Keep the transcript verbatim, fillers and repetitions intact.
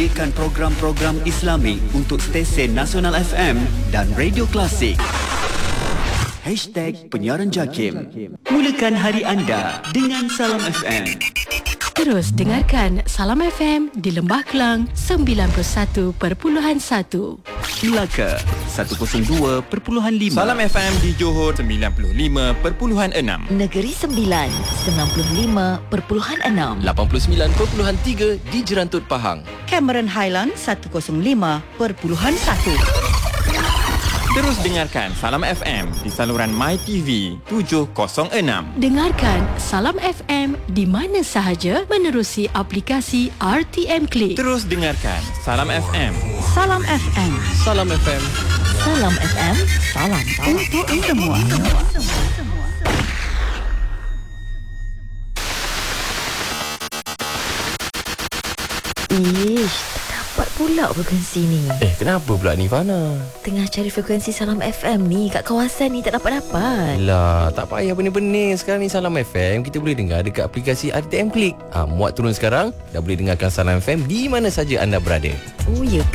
menyediakan program-program Islami untuk stesen Nasional F M dan Radio Klasik. Hashtag Penyiaran Jakim. Mulakan hari anda dengan Salam F M. Terus dengarkan Salam F M di Lembah Kelang sembilan puluh satu perpuluhan satu. Melaka seratus dua perpuluhan lima. Salam F M di Johor sembilan puluh lima perpuluhan enam. Negeri Sembilan sembilan puluh lima perpuluhan enam. lapan puluh sembilan perpuluhan tiga di Jerantut Pahang. Cameron Highland seratus lima perpuluhan satu. Terus dengarkan Salam F M di saluran MyTV tujuh kosong enam. Dengarkan Salam F M di mana sahaja menerusi aplikasi R T M Click. Terus dengarkan Salam F M. Salam F M. Salam F M. Salam F M. Salam Untuk semua. Ish, tak dapat pula frekuensi ni. Eh, kenapa pula ni Fana? Tengah cari frekuensi Salam F M ni kat kawasan ni tak dapat-dapat. Lah, tak payah benih-benih. Sekarang ni Salam F M kita boleh dengar dekat aplikasi R T M Click. Ah, muat turun sekarang, dah boleh dengarkan Salam F M di mana saja anda berada. Oh ya